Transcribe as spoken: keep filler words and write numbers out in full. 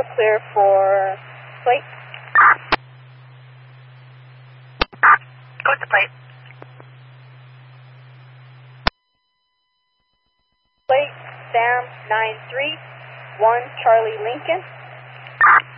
clear for plate. What's the plate? Plate Sam nine three one Charlie Lincoln.